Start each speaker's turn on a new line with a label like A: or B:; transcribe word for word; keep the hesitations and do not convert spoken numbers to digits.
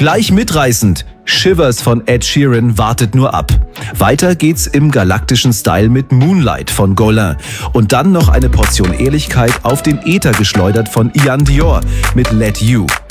A: Gleich mitreißend. Shivers von Ed Sheeran wartet nur ab. Weiter geht's im galaktischen Style mit Moonlight von Gaulin. Und dann noch eine Portion Ehrlichkeit auf den Äther geschleudert von Ian Dior mit Let You.